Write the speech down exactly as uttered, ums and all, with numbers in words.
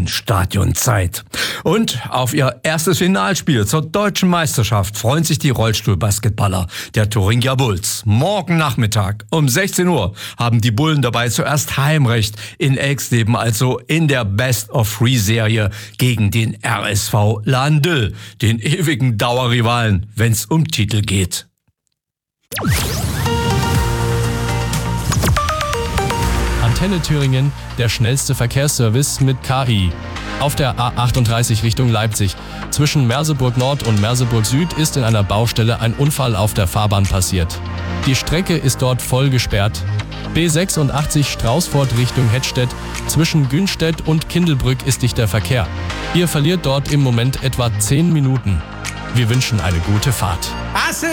Stadionzeit. Und auf ihr erstes Finalspiel zur deutschen Meisterschaft freuen sich die Rollstuhlbasketballer der Thuringia Bulls. Morgen Nachmittag um sechzehn Uhr haben die Bullen dabei zuerst Heimrecht in Eichstätten, also in der Best-of-Three-Serie gegen den R S V Landl, den ewigen Dauerrivalen, wenn's um Titel geht. Antenne Thüringen, der schnellste Verkehrsservice mit K I. Auf der A achtunddreißig Richtung Leipzig. Zwischen Merseburg Nord und Merseburg Süd ist in einer Baustelle ein Unfall auf der Fahrbahn passiert. Die Strecke ist dort voll gesperrt. B sechsundachtzig Straußfurt Richtung Hettstedt. Zwischen Günstedt und Kindelbrück ist dichter Verkehr. Ihr verliert dort im Moment etwa zehn Minuten. Wir wünschen eine gute Fahrt.